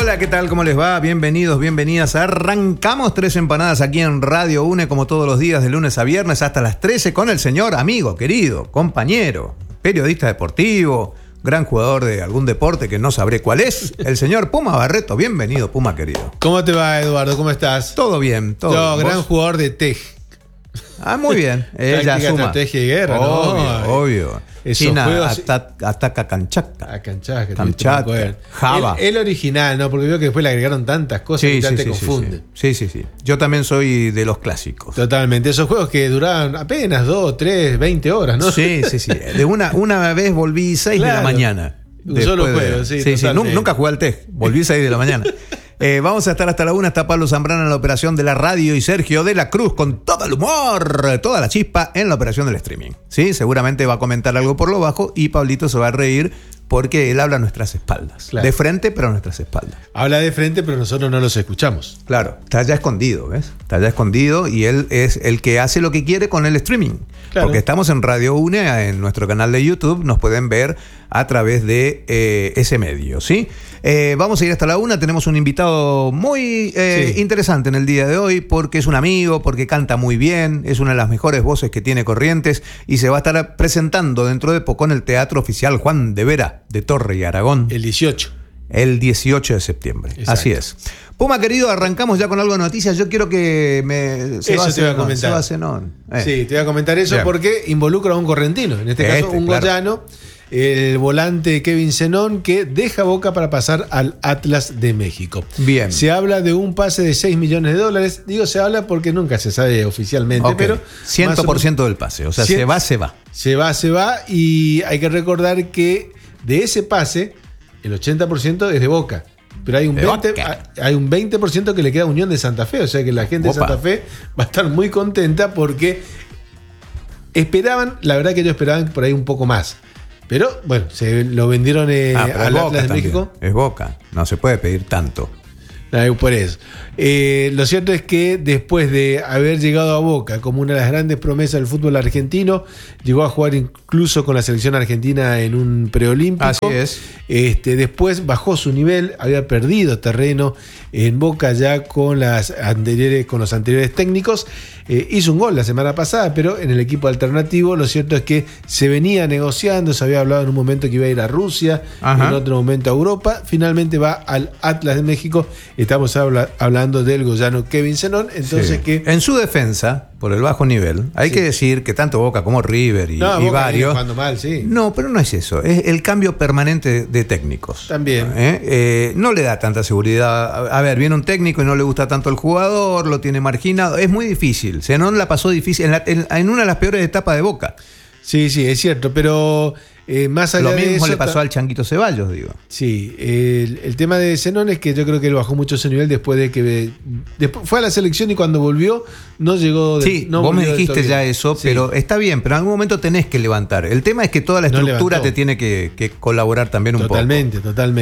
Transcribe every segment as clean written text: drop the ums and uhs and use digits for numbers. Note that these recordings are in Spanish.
Hola, ¿qué tal? ¿Cómo les va? Bienvenidos, bienvenidas. Arrancamos Tres Empanadas aquí en Radio UNE, como todos los días, de lunes a viernes hasta las 13, con el señor amigo, querido, compañero, periodista deportivo, gran jugador de algún deporte que no sabré cuál es, el señor Puma Barreto. Bienvenido, Puma, querido. ¿Cómo te va, Eduardo? ¿Cómo estás? Todo bien, todo Yo, bien. gran jugador de TEG. Ah, muy bien. Ella Táctica, suma. estrategia y guerra, obvio. Esos China juegos- ataca Canchaca. A Kanchaka, Kamchatka, Java. El original, ¿no? Porque veo que después le agregaron tantas cosas que ya te confunde. Sí. Yo también soy de los clásicos. Totalmente. Esos juegos que duraban apenas 2, 3, 20 horas, ¿no? Sí. De una vez volví 6 de la Claro. mañana. Un solo juego, sí, totalmente. Nunca jugué al TEG. Volví 6 de la mañana. Vamos a estar hasta la 1. Está Pablo Zambrana en la operación de la radio y Sergio de la Cruz con todo el humor, toda la chispa en la operación del streaming. Sí, seguramente va a comentar algo por lo bajo y Pablito se va a reír porque él habla a nuestras espaldas. Claro. De frente, pero a nuestras espaldas. Habla de frente, pero nosotros no los escuchamos. Claro, está ya escondido, ¿ves? Está ya escondido y él es el que hace lo que quiere con el streaming. Claro. Porque estamos en Radio UNE, en nuestro canal de YouTube, nos pueden ver a través de ese medio, ¿sí? Vamos a ir hasta la 1, tenemos un invitado muy interesante en el día de hoy, porque es un amigo, porque canta muy bien, es una de las mejores voces que tiene Corrientes y se va a estar presentando dentro de poco en el Teatro Oficial Juan de Vera de Torre y Aragón. El 18. El 18 de septiembre. Exacto. Así es. Puma, querido, arrancamos ya con algo de noticias. Yo quiero que me... Eso te voy a comentar. Zenón. Sí, te voy a comentar eso Bien. porque involucra a un correntino. En este caso, un claro. goyano, el volante Kevin Zenón, que deja Boca para pasar al Atlas de México. Bien. Se habla de un pase de $6 millones. Digo, se habla porque nunca se sabe oficialmente, Ok. pero 100% del pase. O sea, se va. se va. Y hay que recordar que de ese pase, el 80% es de Boca. Pero hay un, De 20%, Boca. hay un 20% que le queda a Unión de Santa Fe. O sea que la gente Opa. de Santa Fe va a estar muy contenta porque esperaban, la verdad que ellos esperaban por ahí un poco más. Pero bueno, se lo vendieron Pero al es Boca Atlas de también. México. Es Boca. No se puede pedir tanto. Por eso. Lo cierto es que después de haber llegado a Boca como una de las grandes promesas del fútbol argentino, llegó a jugar incluso con la selección argentina en un preolímpico. Así es. Después bajó su nivel, había perdido terreno en Boca ya con los anteriores técnicos. Hizo un gol la semana pasada, pero en el equipo alternativo. Lo cierto es que se venía negociando, se había hablado en un momento que iba a ir a Rusia, Ajá. en otro momento a Europa. Finalmente va al Atlas de México. Estamos hablando del goyano Kevin Zenón. Entonces Sí. que En su defensa, por el bajo nivel, hay que decir que tanto Boca como River y Boca viene varios... jugando mal, sí. No, pero no es eso. Es el cambio permanente de técnicos. También. No le da tanta seguridad. A ver, viene un técnico y no le gusta tanto el jugador, lo tiene marginado. Es muy difícil. Zenón la pasó difícil en una de las peores etapas de Boca. Sí, es cierto, pero más allá Lo de mismo eso, le pasó al Changuito Ceballos, digo. Sí, el tema de Zenón es que yo creo que él bajó mucho ese nivel después de que después fue a la selección y cuando volvió no llegó. Sí, no vos me volvió del dijiste todo ya bien. eso, Sí. pero está bien, pero en algún momento tenés que levantar. El tema es que toda la No estructura levantó. te tiene que colaborar también un Totalmente.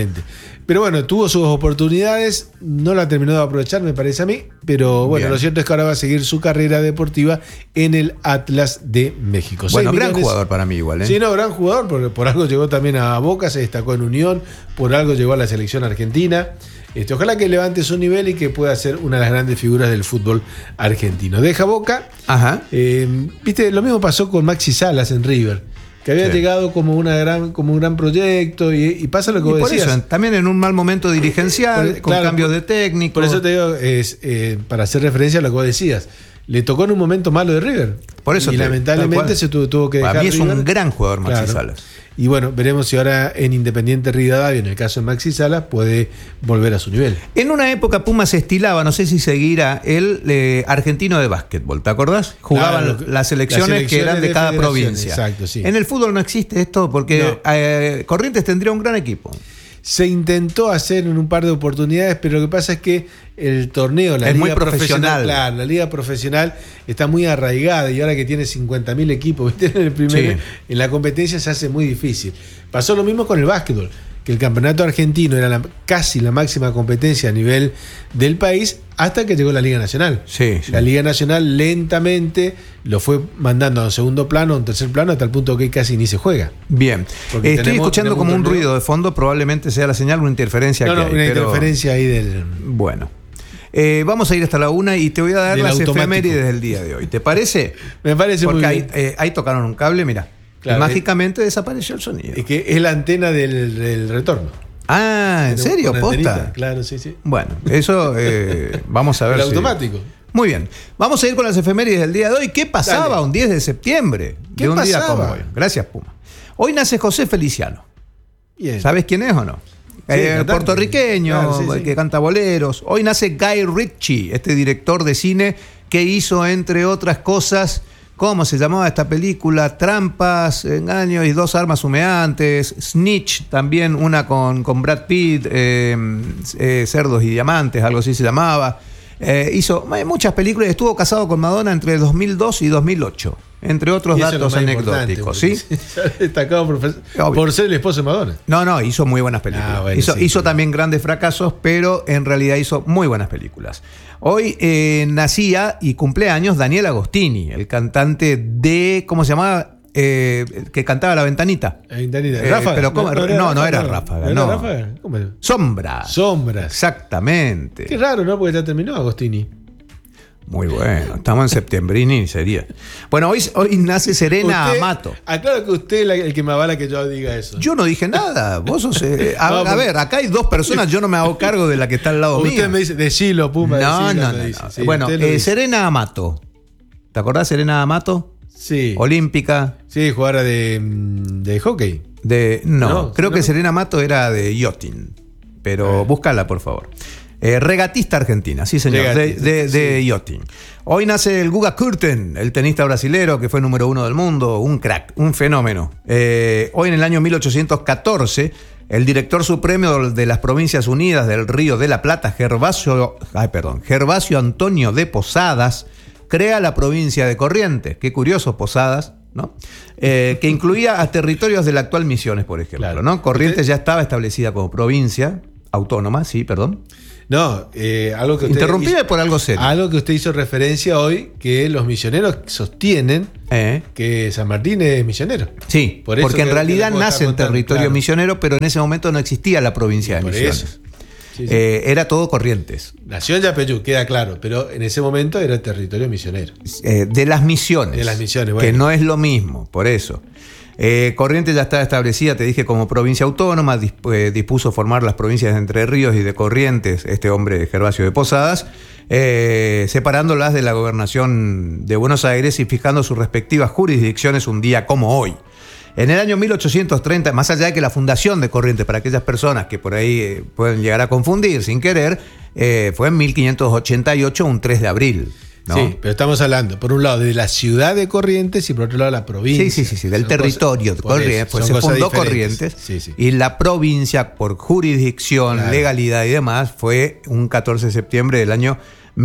Pero bueno, tuvo sus oportunidades, no la terminó de aprovechar, me parece a mí. Pero bueno, Bien. lo cierto es que ahora va a seguir su carrera deportiva en el Atlas de México. poco. Bueno, 6 gran millones. jugador para mí igual, ¿eh? Sí, no, gran jugador, porque por algo llegó también a Boca, se destacó en Unión, por algo llegó a la selección argentina. Ojalá que levante su nivel y que pueda ser una de las grandes figuras del fútbol argentino. Deja Boca. Ajá. Viste, lo mismo pasó con Maxi Salas en River, que había Sí. llegado como un gran proyecto y pasa lo que Y vos por decías. eso, también en un mal momento dirigencial, con Claro, cambios de técnico. Por eso te digo, para hacer referencia a lo que vos decías. Le tocó en un momento malo de River. Por eso y te- lamentablemente tal cual. se tuvo que dejar. Para mí es River. un gran jugador Maxi Claro. Salas. Y bueno, veremos si ahora en Independiente Rivadavia, en el caso de Maxi Salas, puede volver a su nivel. En una época Puma se estilaba, no sé si seguirá, el argentino de básquetbol, ¿te acordás? Jugaban Claro, las selecciones que eran de cada federaciones, provincia. exacto, sí. En el fútbol no existe esto porque Corrientes tendría un gran equipo. Se intentó hacer en un par de oportunidades, pero lo que pasa es que el torneo, la Es liga muy profesional. claro, la liga profesional está muy arraigada y ahora que tiene 50.000 equipos, ¿viste? En la competencia se hace muy difícil. Pasó lo mismo con el básquetbol. que el campeonato argentino era casi la máxima competencia a nivel del país hasta que llegó la Liga Nacional. Sí. La Liga Nacional lentamente lo fue mandando a un segundo plano, a un tercer plano, hasta el punto que casi ni se juega. Bien. Estoy escuchando como un ruido de fondo, probablemente sea la señal, una interferencia una interferencia ahí del... Bueno. Vamos a ir hasta la 1 y te voy a dar las efemérides del día de hoy. ¿Te parece? Me parece porque muy bien. Ahí tocaron un cable, mira. Claro, mágicamente desapareció el sonido. Es que es la antena del retorno. Ah, ¿en serio? ¿Posta? Claro, sí. Bueno, eso vamos a ver. El automático. Muy bien. Vamos a ir con las efemérides del día de hoy. ¿Qué pasaba un 10 de septiembre? ¿Qué pasaba? Día como hoy. Gracias, Puma. Hoy nace José Feliciano. Bien. ¿Sabes quién es o no? Sí, puertorriqueño, claro, que canta boleros. Hoy nace Guy Ritchie, este director de cine que hizo, entre otras cosas, ¿cómo se llamaba esta película? Trampas, engaños y dos armas humeantes. Snitch, también una con Brad Pitt, Cerdos y Diamantes, algo así se llamaba. Hizo muchas películas y estuvo casado con Madonna entre 2002 y 2008. Entre otros datos anecdóticos, ¿sí? Destacado por ser el esposo de Madonna. No, hizo muy buenas películas. Bueno, hizo también grandes fracasos, pero en realidad hizo muy buenas películas. Hoy nacía y cumpleaños Daniel Agostini, el cantante de, ¿cómo se llamaba? Que cantaba La Ventanita. La Ventanita. ¿Ráfaga? Pero ¿cómo? No era Ráfaga. ¿No era Ráfaga? ¿Cómo era? Sombras. Exactamente. Qué raro, ¿no? Porque ya terminó Agostini. Muy bueno, estamos en septiembrini, sería. Bueno, hoy nace Serena Amato. Aclaro que usted es el que me avala que yo diga eso. Yo no dije nada. Vos sos. A ver, acá hay dos personas, yo no me hago cargo de la que está al lado mío. Usted me dice, decilo, Puma. No. Sí, bueno, Serena Amato. ¿Te acordás de Serena Amato? Sí. Olímpica. Sí, jugadora de hockey. Creo que Serena Amato era de yachting. Pero búscala, por favor. Regatista argentina, sí señor, de yachting. Hoy nace el Guga Kurten, el tenista brasilero que fue número 1 del mundo, un crack, un fenómeno. Hoy en el año 1814, el director supremo de las Provincias Unidas del Río de la Plata, Gervasio Antonio de Posadas, crea la provincia de Corrientes. Qué curioso, Posadas, ¿no? Que incluía a territorios de la actual Misiones, por ejemplo, claro. ¿No? Corrientes ya estaba establecida como provincia autónoma, sí, perdón. No, algo que interrumpime por algo serio. Algo que usted hizo referencia hoy, que los misioneros sostienen que San Martín es misionero. Sí, porque en realidad nace en territorio misionero, pero en ese momento no existía la provincia de Misiones. Sí. Era todo Corrientes. Nació en Yapeyú, queda claro, pero en ese momento era territorio misionero. De las Misiones. De las Misiones, bueno. Que no es lo mismo, por eso. Corrientes ya estaba establecida, te dije, como provincia autónoma, dispuso formar las provincias de Entre Ríos y de Corrientes, este hombre Gervasio de Posadas, separándolas de la gobernación de Buenos Aires y fijando sus respectivas jurisdicciones un día como hoy. En el año 1830, más allá de que la fundación de Corrientes, para aquellas personas que por ahí pueden llegar a confundir sin querer, fue en 1588, un 3 de abril. ¿No? Sí, pero estamos hablando, por un lado, de la ciudad de Corrientes y por otro lado, la provincia. Sí, del territorio de Corrientes. Pues se fundó Corrientes y la provincia, por jurisdicción, legalidad y demás, fue un 14 de septiembre del año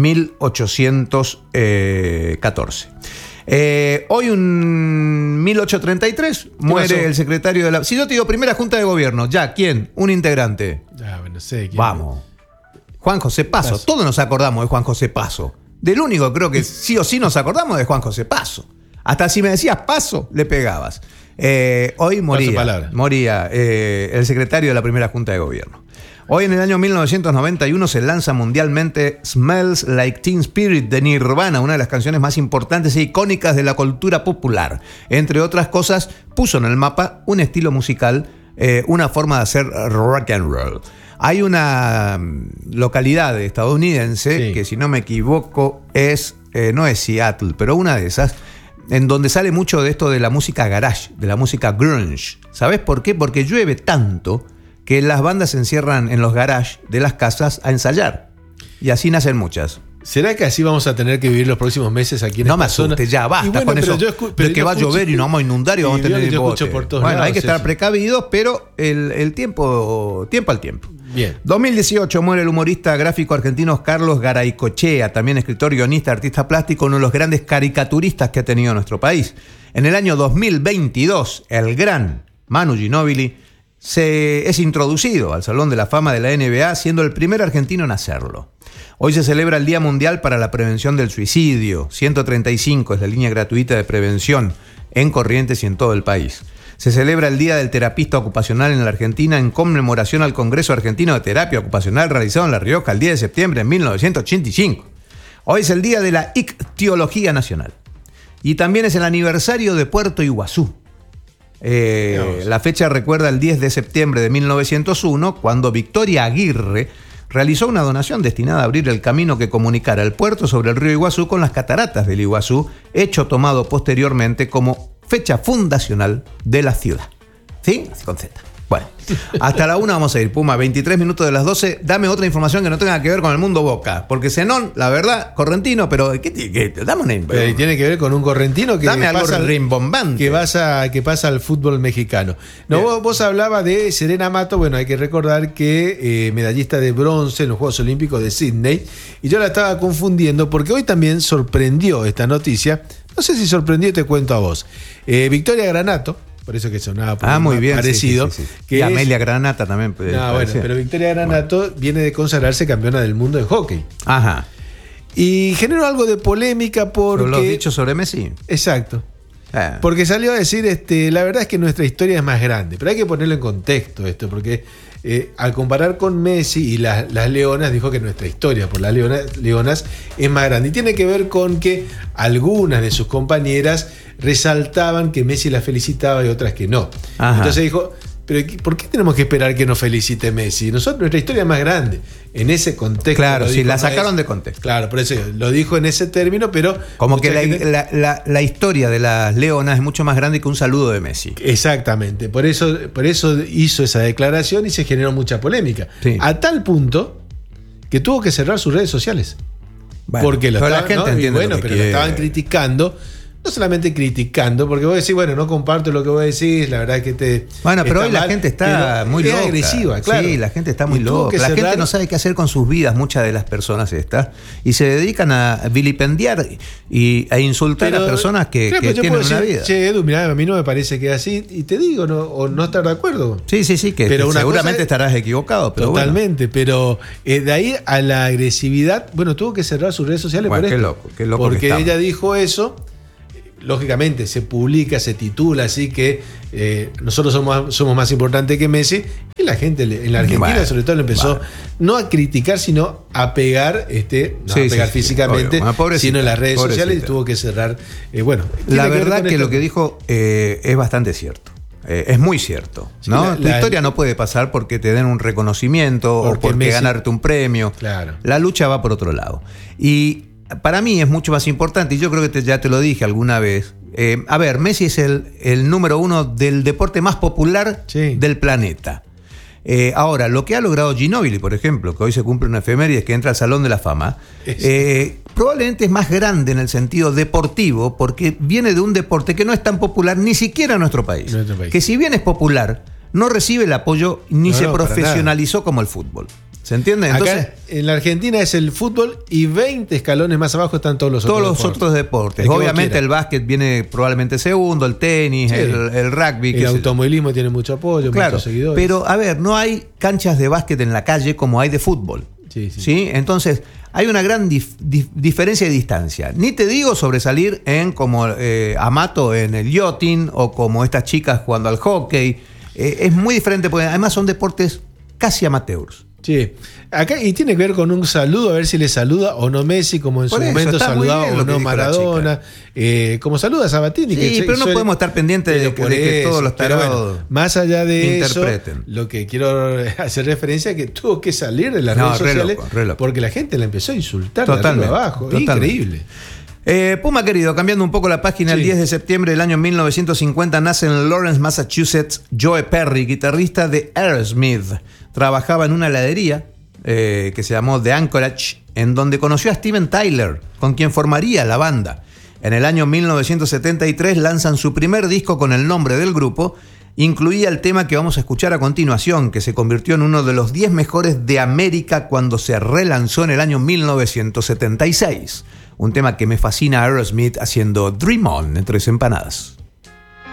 1814. Hoy, un 1833, muere el secretario de la... Si yo te digo primera junta de gobierno, ya, ¿quién? Un integrante. No sé. ¿Quién? Vamos. Juan José Paso. Todos nos acordamos de Juan José Paso. Del único creo que sí o sí nos acordamos de Juan José Paso. Hasta si me decías Paso, le pegabas. Hoy moría el secretario de la primera Junta de Gobierno. Hoy en el año 1991 se lanza mundialmente Smells Like Teen Spirit de Nirvana, una de las canciones más importantes e icónicas de la cultura popular. Entre otras cosas, puso en el mapa un estilo musical, una forma de hacer rock and roll. Hay una localidad estadounidense que, si no me equivoco, no es Seattle, pero una de esas, en donde sale mucho de esto de la música garage, de la música grunge. ¿Sabes por qué? Porque llueve tanto que las bandas se encierran en los garages de las casas a ensayar. Y así nacen muchas. ¿Será que así vamos a tener que vivir los próximos meses aquí en esta zona? No me asustes, ya basta con eso de que va a llover y nos vamos a inundar y vamos a tener el bote. Bueno, hay que estar precavidos, pero el tiempo al tiempo. Bien. 2018 muere el humorista gráfico argentino Carlos Garaycochea, también escritor, guionista, artista plástico, uno de los grandes caricaturistas que ha tenido nuestro país. En el año 2022, el gran Manu Ginóbili es introducido al Salón de la Fama de la NBA, siendo el primer argentino en hacerlo. Hoy se celebra el Día Mundial para la Prevención del Suicidio. 135 es la línea gratuita de prevención en Corrientes y en todo el país. Se celebra el Día del Terapista Ocupacional en la Argentina en conmemoración al Congreso Argentino de Terapia Ocupacional realizado en La Rioja el 10 de septiembre de 1985. Hoy es el Día de la Ictiología Nacional. Y también es el aniversario de Puerto Iguazú. La fecha recuerda el 10 de septiembre de 1901, cuando Victoria Aguirre realizó una donación destinada a abrir el camino que comunicara el puerto sobre el río Iguazú con las cataratas del Iguazú, hecho tomado posteriormente como fecha fundacional de la ciudad. ¿Sí? Con Z. Bueno, hasta la 1 vamos a ir, Puma, 23 minutos de las 12. Dame otra información que no tenga que ver con el mundo Boca. Porque Zenón, la verdad, correntino, pero dame una información. Tiene que ver con un correntino que dame algo pasa, rimbombante. Que pasa al fútbol mexicano. No, vos hablabas de Serena Mato. Bueno, hay que recordar que medallista de bronce en los Juegos Olímpicos de Sydney. Y yo la estaba confundiendo porque hoy también sorprendió esta noticia. No sé si sorprendió, te cuento a vos. Victoria Granato, por eso que sonaba muy bien, parecido. Sí. Que y Amelia Granata también. Bueno, pero Victoria Granato viene de consagrarse campeona del mundo de hockey. Ajá. Y generó algo de polémica porque... Pero los dichos sobre Messi. Exacto. Porque salió a decir, la verdad es que nuestra historia es más grande. Pero hay que ponerlo en contexto esto, porque al comparar con Messi y las Leonas, dijo que nuestra historia por las Leonas es más grande. Y tiene que ver con que algunas de sus compañeras resaltaban que Messi las felicitaba y otras que no. Ajá. Entonces dijo, pero ¿por qué tenemos que esperar que nos felicite Messi? Nuestra historia es más grande. En ese contexto. Claro, sí, la sacaron de contexto. Claro, por eso lo dijo en ese término, pero... Como que la historia de las Leonas es mucho más grande que un saludo de Messi. Exactamente. Por eso hizo esa declaración y se generó mucha polémica. Sí. A tal punto que tuvo que cerrar sus redes sociales. Bueno, porque la gente entiende lo que lo estaban criticando. No solamente criticando, porque vos decís, bueno, no comparto lo que vos decís, la verdad es que te... Bueno, pero hoy la gente está muy loca. Es agresiva, claro. Sí, la gente está muy loca. La gente no sabe qué hacer con sus vidas, muchas de las personas estas, y se dedican a vilipendiar e insultar a personas que tienen una vida. Che, Edu, mirá, a mí no me parece que es así, y te digo, o no estar de acuerdo. Sí, que pero seguramente estarás equivocado. Pero totalmente, bueno. Pero de ahí a la agresividad, bueno, tuvo que cerrar sus redes sociales por esto. Qué loco. Porque ella dijo eso. Lógicamente se publica, se titula así que nosotros somos más importantes que Messi, y la gente en la Argentina sobre todo le empezó no a criticar sino a pegar, físicamente, sino en las redes sociales, y tuvo que cerrar. La verdad que lo que dijo es bastante cierto. Es muy cierto, ¿no? Tu historia no puede pasar porque te den un reconocimiento o porque Messi, ganarte un premio. Claro. La lucha va por otro lado. Y para mí es mucho más importante, y yo creo que ya te lo dije alguna vez. Messi es el número 1 del deporte más popular del planeta. Ahora, lo que ha logrado Ginóbili, por ejemplo, que hoy se cumple una efeméride, que entra al Salón de la Fama, probablemente es más grande en el sentido deportivo, porque viene de un deporte que no es tan popular ni siquiera en nuestro país. Que si bien es popular, no recibe el apoyo ni se profesionalizó como el fútbol. ¿Se entiende? Entonces, acá en la Argentina es el fútbol y 20 escalones más abajo están todos los otros deportes. Obviamente el básquet viene probablemente segundo, el tenis, el rugby. El automovilismo tiene mucho apoyo, muchos seguidores. Pero no hay canchas de básquet en la calle como hay de fútbol. Sí. Entonces hay una gran diferencia de distancia. Ni te digo sobresalir en como Amato en el yachting o como estas chicas jugando al hockey. Es muy diferente porque además son deportes casi amateurs. Sí, acá y tiene que ver con un saludo, a ver si le saluda o no Messi, como en su momento saludaba o no Maradona, como saluda a Sabatini. Sí, pero no podemos estar pendientes de que todos los tarados más allá de interpreten. Eso, lo que quiero hacer referencia es que tuvo que salir de las redes sociales porque la gente la empezó a insultar de arriba abajo. Increíble. Puma querido, cambiando un poco la página, el 10 de septiembre del año 1950 nace en Lawrence, Massachusetts, Joe Perry, guitarrista de Aerosmith. Trabajaba en una heladería que se llamó The Anchorage, en donde conoció a Steven Tyler, con quien formaría la banda. En el año 1973 lanzan su primer disco con el nombre del grupo. Incluía el tema que vamos a escuchar a continuación, que se convirtió en uno de los 10 mejores de América cuando se relanzó en el año 1976. Un tema que me fascina a Aerosmith haciendo Dream On en Tres Empanadas.